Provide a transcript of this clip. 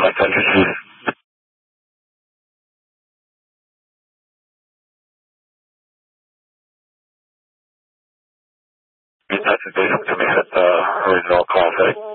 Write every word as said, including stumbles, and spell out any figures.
like Thunder Chief. That's the data to me at the original call site.